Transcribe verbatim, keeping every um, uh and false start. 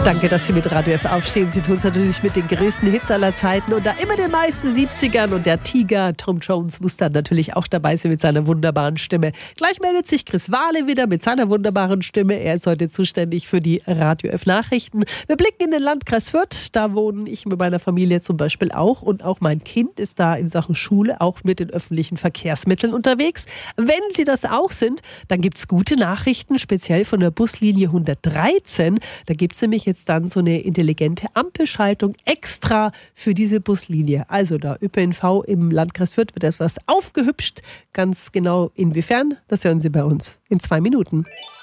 Danke, dass Sie mit Radio F aufstehen. Sie tun es natürlich mit den größten Hits aller Zeiten und da immer den meisten siebzigern. Und der Tiger Tom Jones muss dann natürlich auch dabei sein mit seiner wunderbaren Stimme. Gleich meldet sich Chris Wahle wieder mit seiner wunderbaren Stimme. Er ist heute zuständig für die Radio F Nachrichten. Wir blicken in den Landkreis Fürth. Da wohne ich mit meiner Familie zum Beispiel auch. Und auch mein Kind ist da in Sachen Schule auch mit den öffentlichen Verkehrsmitteln unterwegs. Wenn Sie das auch sind, dann gibt es gute Nachrichten, speziell von der Buslinie hundertdreizehn. Da gibt es nämlich jetzt dann so eine intelligente Ampelschaltung extra für diese Buslinie. Also der Ö P N V im Landkreis Fürth wird etwas aufgehübscht. Ganz genau inwiefern, das hören Sie bei uns in zwei Minuten.